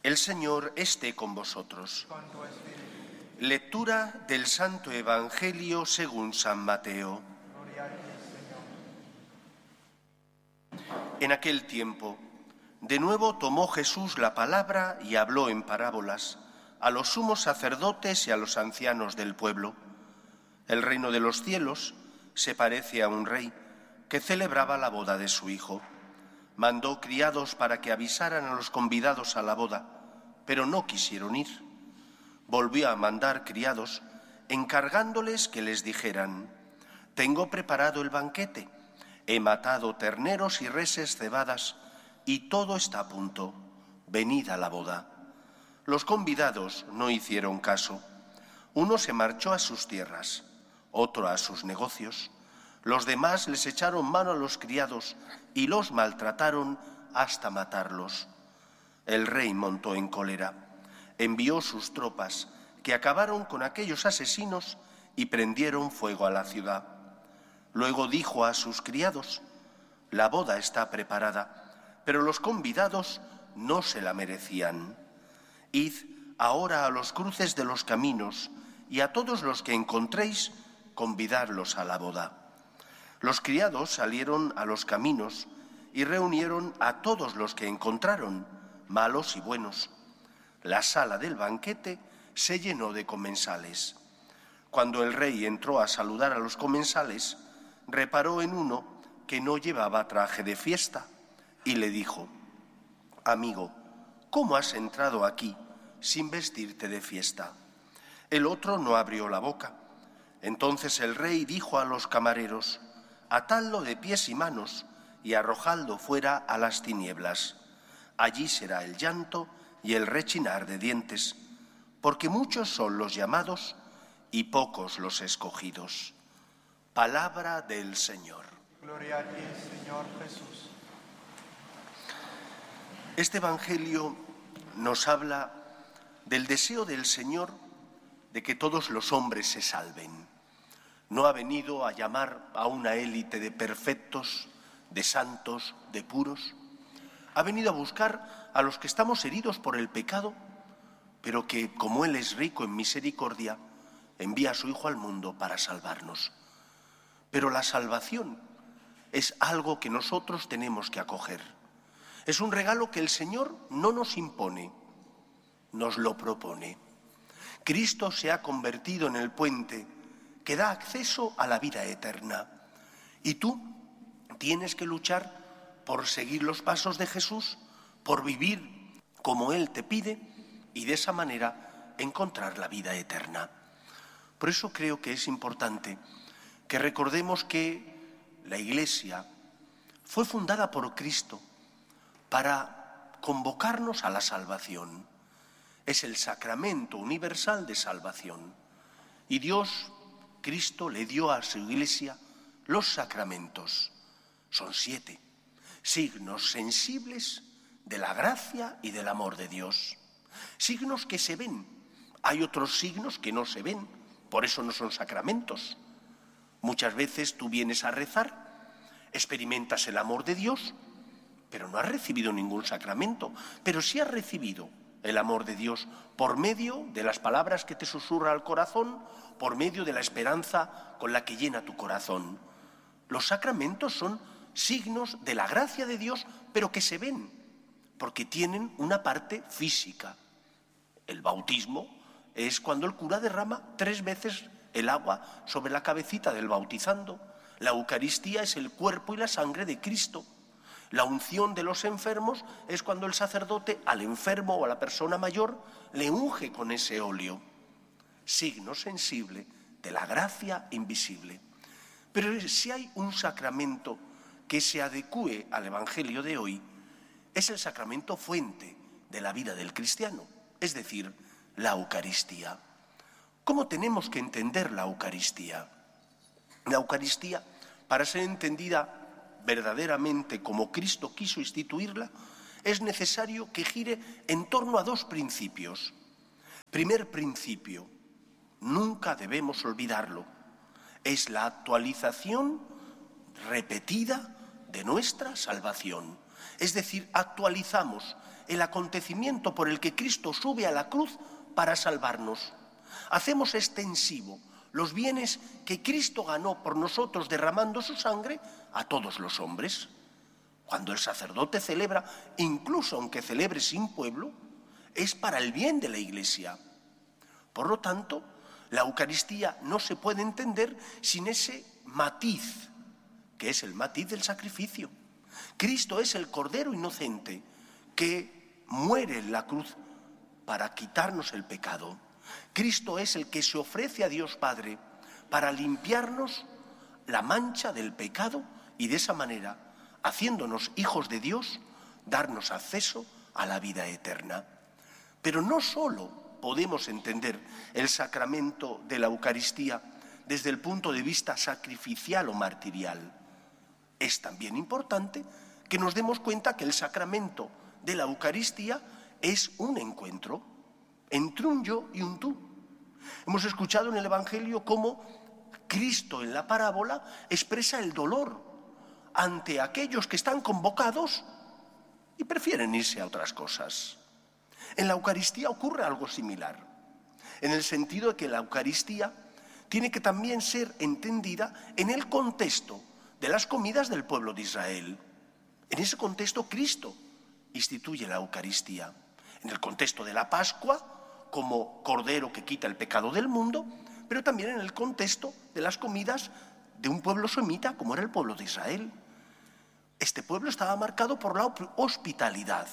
El Señor esté con vosotros. Con tu espíritu. Lectura del Santo Evangelio según San Mateo. Gloria a ti, Señor. En aquel tiempo, de nuevo tomó Jesús la palabra y habló en parábolas a los sumos sacerdotes y a los ancianos del pueblo. El reino de los cielos se parece a un rey que celebraba la boda de su hijo. Mandó criados para que avisaran a los convidados a la boda, pero no quisieron ir. Volvió a mandar criados, encargándoles que les dijeran: «Tengo preparado el banquete, he matado terneros y reses cebadas, y todo está a punto. Venid a la boda». Los convidados no hicieron caso. Uno se marchó a sus tierras, otro a sus negocios. Los demás les echaron mano a los criados y los maltrataron hasta matarlos. El rey montó en cólera, envió sus tropas, que acabaron con aquellos asesinos y prendieron fuego a la ciudad. Luego dijo a sus criados: «La boda está preparada, pero los convidados no se la merecían. Id ahora a los cruces de los caminos y a todos los que encontréis, convidadlos a la boda». Los criados salieron a los caminos y reunieron a todos los que encontraron, malos y buenos. La sala del banquete se llenó de comensales. Cuando el rey entró a saludar a los comensales, reparó en uno que no llevaba traje de fiesta y le dijo: «Amigo, ¿cómo has entrado aquí sin vestirte de fiesta?». El otro no abrió la boca. Entonces el rey dijo a los camareros: «Atadlo de pies y manos y arrojadlo fuera a las tinieblas. Allí será el llanto y el rechinar de dientes, porque muchos son los llamados y pocos los escogidos». Palabra del Señor. Gloria a ti, Señor Jesús. Este Evangelio nos habla del deseo del Señor de que todos los hombres se salven. No ha venido a llamar a una élite de perfectos, de santos, de puros. Ha venido a buscar a los que estamos heridos por el pecado, pero que, como Él es rico en misericordia, envía a su Hijo al mundo para salvarnos. Pero la salvación es algo que nosotros tenemos que acoger. Es un regalo que el Señor no nos impone, nos lo propone. Cristo se ha convertido en el puente que da acceso a la vida eterna. Y tú tienes que luchar por seguir los pasos de Jesús, por vivir como Él te pide y de esa manera encontrar la vida eterna. Por eso creo que es importante que recordemos que la Iglesia fue fundada por Cristo para convocarnos a la salvación. Es el sacramento universal de salvación. Y Dios, Cristo, le dio a su Iglesia los sacramentos. Son 7, signos sensibles de la gracia y del amor de Dios. Signos que se ven. Hay otros signos que no se ven, por eso no son sacramentos. Muchas veces tú vienes a rezar, experimentas el amor de Dios, pero no has recibido ningún sacramento. Pero sí has recibido el amor de Dios por medio de las palabras que te susurra al corazón, por medio de la esperanza con la que llena tu corazón. Los sacramentos son signos de la gracia de Dios, pero que se ven, porque tienen una parte física. El bautismo es cuando el cura derrama 3 veces el agua sobre la cabecita del bautizando. La Eucaristía es el cuerpo y la sangre de Cristo. La unción de los enfermos es cuando el sacerdote al enfermo o a la persona mayor le unge con ese óleo. Signo sensible de la gracia invisible. Pero si hay un sacramento que se adecúe al Evangelio de hoy, es el sacramento fuente de la vida del cristiano, es decir, la Eucaristía. ¿Cómo tenemos que entender la Eucaristía? La Eucaristía, para ser entendida verdaderamente como Cristo quiso instituirla, es necesario que gire en torno a 2 principios. Primer principio, nunca debemos olvidarlo, es la actualización repetida de nuestra salvación. Es decir, actualizamos el acontecimiento por el que Cristo sube a la cruz para salvarnos. Hacemos extensivo los bienes que Cristo ganó por nosotros derramando su sangre a todos los hombres. Cuando el sacerdote celebra, incluso aunque celebre sin pueblo, es para el bien de la Iglesia. Por lo tanto, la Eucaristía no se puede entender sin ese matiz, que es el matiz del sacrificio. Cristo es el Cordero inocente que muere en la cruz para quitarnos el pecado. Cristo es el que se ofrece a Dios Padre para limpiarnos la mancha del pecado y de esa manera, haciéndonos hijos de Dios, darnos acceso a la vida eterna. Pero no solo podemos entender el sacramento de la Eucaristía desde el punto de vista sacrificial o martirial. Es también importante que nos demos cuenta que el sacramento de la Eucaristía es un encuentro entre un yo y un tú. Hemos escuchado en el Evangelio cómo Cristo en la parábola expresa el dolor ante aquellos que están convocados y prefieren irse a otras cosas. En la Eucaristía ocurre algo similar, en el sentido de que la Eucaristía tiene que también ser entendida en el contexto de las comidas del pueblo de Israel. En ese contexto Cristo instituye la Eucaristía. En el contexto de la Pascua, como Cordero que quita el pecado del mundo, pero también en el contexto de las comidas de un pueblo semita como era el pueblo de Israel. Este pueblo estaba marcado por la hospitalidad.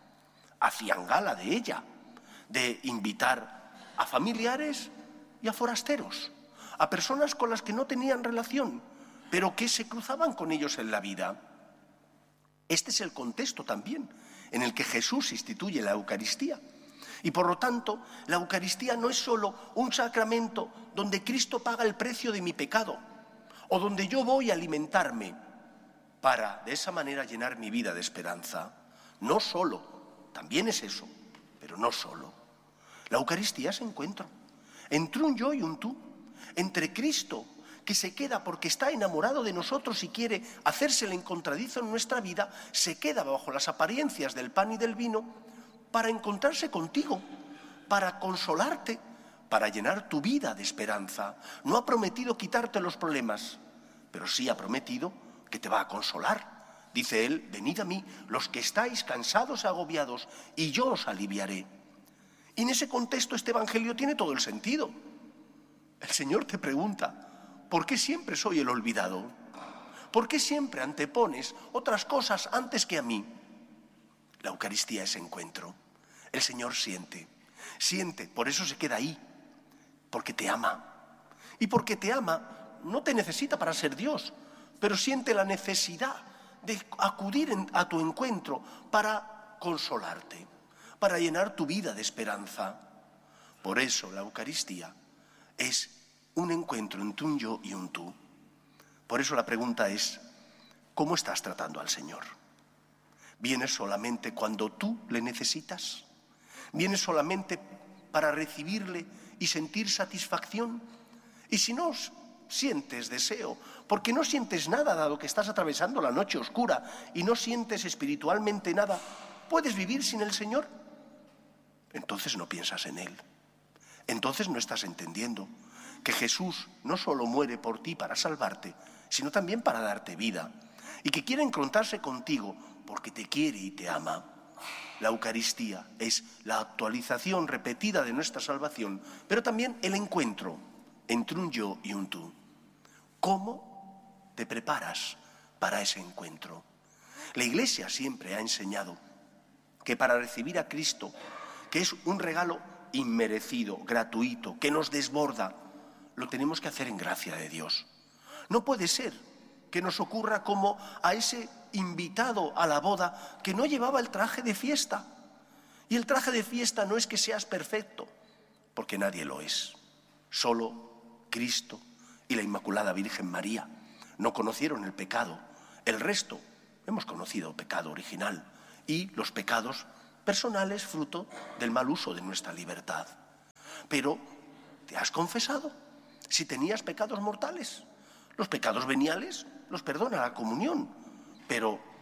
Hacían gala de ella, de invitar a familiares y a forasteros, a personas con las que no tenían relación, pero que se cruzaban con ellos en la vida. Este es el contexto también en el que Jesús instituye la Eucaristía. Y por lo tanto, la Eucaristía no es solo un sacramento donde Cristo paga el precio de mi pecado o donde yo voy a alimentarme para de esa manera llenar mi vida de esperanza. No solo, también es eso, pero no solo. La Eucaristía es encuentro entre un yo y un tú, entre Cristo, que se queda porque está enamorado de nosotros y quiere hacerse el encontradizo en nuestra vida, se queda bajo las apariencias del pan y del vino para encontrarse contigo, para consolarte, para llenar tu vida de esperanza. No ha prometido quitarte los problemas, pero sí ha prometido que te va a consolar. Dice él, venid a mí, los que estáis cansados y agobiados, y yo os aliviaré. Y en ese contexto este Evangelio tiene todo el sentido. El Señor te pregunta, ¿por qué siempre soy el olvidado? ¿Por qué siempre antepones otras cosas antes que a mí? La Eucaristía es encuentro. El Señor siente, por eso se queda ahí, porque te ama. Y porque te ama, no te necesita para ser Dios, pero siente la necesidad de acudir a tu encuentro para consolarte, para llenar tu vida de esperanza. Por eso la Eucaristía es un encuentro entre un yo y un tú. Por eso la pregunta es, ¿cómo estás tratando al Señor? ¿Vienes solamente cuando tú le necesitas? ¿Vienes solamente para recibirle y sentir satisfacción? Y si no sientes deseo, porque no sientes nada dado que estás atravesando la noche oscura y no sientes espiritualmente nada, ¿puedes vivir sin el Señor? Entonces no piensas en Él. Entonces no estás entendiendo que Jesús no solo muere por ti para salvarte, sino también para darte vida, y que quiere encontrarse contigo porque te quiere y te ama. La Eucaristía es la actualización repetida de nuestra salvación, pero también el encuentro entre un yo y un tú. ¿Cómo te preparas para ese encuentro? La Iglesia siempre ha enseñado que para recibir a Cristo, que es un regalo inmerecido, gratuito, que nos desborda, lo tenemos que hacer en gracia de Dios. No puede ser que nos ocurra como a ese invitado a la boda que no llevaba el traje de fiesta. Y el traje de fiesta no es que seas perfecto, porque nadie lo es. Solo Cristo y la Inmaculada Virgen María no conocieron el pecado. El resto hemos conocido pecado original y los pecados personales fruto del mal uso de nuestra libertad. Pero, ¿te has confesado? Si tenías pecados mortales, los pecados veniales los perdona la comunión, pero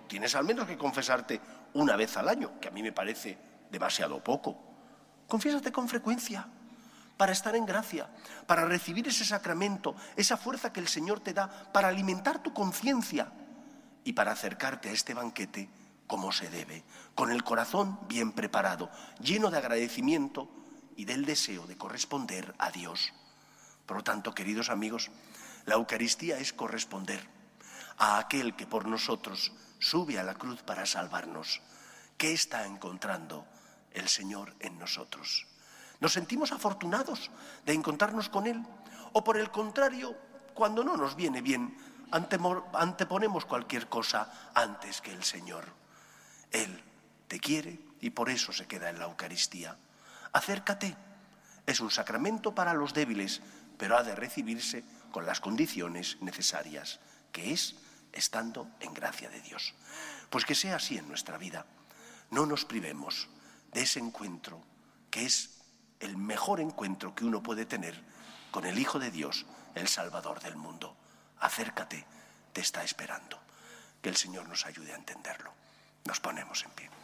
tienes al menos que confesarte una vez al año, que a mí me parece demasiado poco. Confiésate con frecuencia para estar en gracia, para recibir ese sacramento, esa fuerza que el Señor te da para alimentar tu conciencia y para acercarte a este banquete como se debe, con el corazón bien preparado, lleno de agradecimiento y del deseo de corresponder a Dios. Por lo tanto, queridos amigos, la Eucaristía es corresponder a aquel que por nosotros sube a la cruz para salvarnos. ¿Qué está encontrando el Señor en nosotros? ¿Nos sentimos afortunados de encontrarnos con Él? ¿O por el contrario, cuando no nos viene bien, anteponemos cualquier cosa antes que el Señor? Él te quiere y por eso se queda en la Eucaristía. Acércate. Es un sacramento para los débiles, pero ha de recibirse con las condiciones necesarias, que es estando en gracia de Dios. Pues que sea así en nuestra vida. No nos privemos de ese encuentro, que es el mejor encuentro que uno puede tener con el Hijo de Dios, el Salvador del mundo. Acércate, te está esperando. Que el Señor nos ayude a entenderlo. Nos ponemos en pie.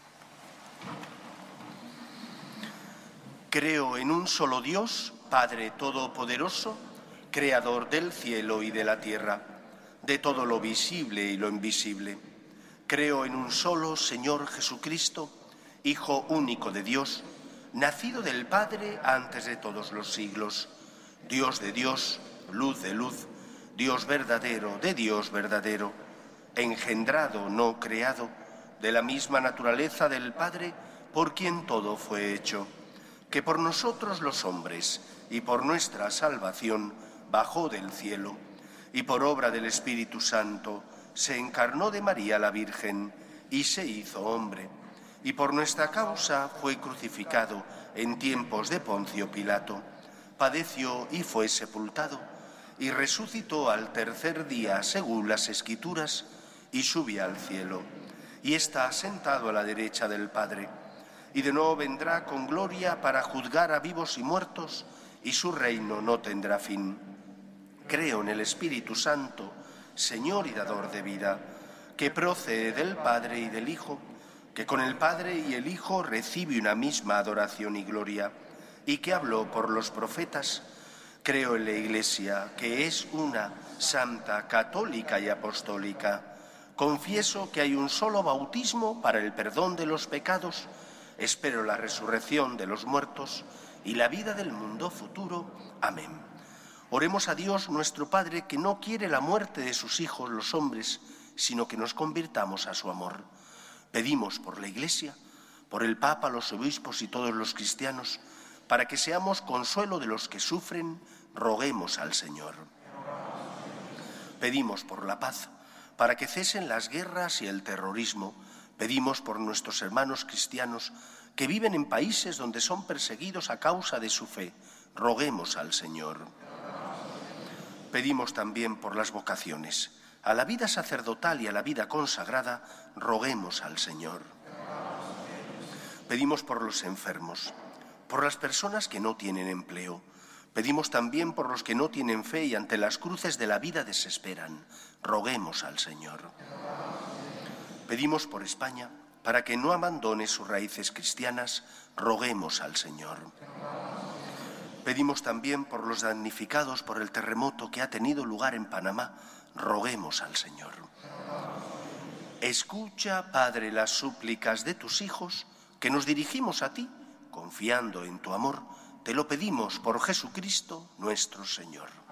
Creo en un solo Dios, Padre Todopoderoso, Creador del cielo y de la tierra, de todo lo visible y lo invisible. Creo en un solo Señor Jesucristo, Hijo único de Dios, nacido del Padre antes de todos los siglos, Dios de Dios, luz de luz, Dios verdadero de Dios verdadero, engendrado, no creado, de la misma naturaleza del Padre, por quien todo fue hecho, que por nosotros los hombres y por nuestra salvación bajó del cielo, y por obra del Espíritu Santo se encarnó de María la Virgen y se hizo hombre, y por nuestra causa fue crucificado en tiempos de Poncio Pilato, padeció y fue sepultado, y resucitó al tercer día según las Escrituras, y subió al cielo, y está sentado a la derecha del Padre, y de nuevo vendrá con gloria para juzgar a vivos y muertos, y su reino no tendrá fin. Creo en el Espíritu Santo, Señor y dador de vida, que procede del Padre y del Hijo, que con el Padre y el Hijo recibe una misma adoración y gloria, y que habló por los profetas. Creo en la Iglesia, que es una, santa, católica y apostólica. Confieso que hay un solo bautismo para el perdón de los pecados. Espero la resurrección de los muertos y la vida del mundo futuro. Amén. Oremos a Dios nuestro Padre, que no quiere la muerte de sus hijos los hombres, sino que nos convirtamos a su amor. Pedimos por la Iglesia, por el Papa, los obispos y todos los cristianos, para que seamos consuelo de los que sufren, roguemos al Señor. Pedimos por la paz, para que cesen las guerras y el terrorismo. Pedimos por nuestros hermanos cristianos que viven en países donde son perseguidos a causa de su fe. Roguemos al Señor. Pedimos también por las vocaciones, a la vida sacerdotal y a la vida consagrada. Roguemos al Señor. Pedimos por los enfermos, por las personas que no tienen empleo. Pedimos también por los que no tienen fe y ante las cruces de la vida desesperan. Roguemos al Señor. Pedimos por España, para que no abandone sus raíces cristianas. Roguemos al Señor. Pedimos también por los damnificados por el terremoto que ha tenido lugar en Panamá. Roguemos al Señor. Escucha, Padre, las súplicas de tus hijos, que nos dirigimos a ti, confiando en tu amor. Te lo pedimos por Jesucristo nuestro Señor.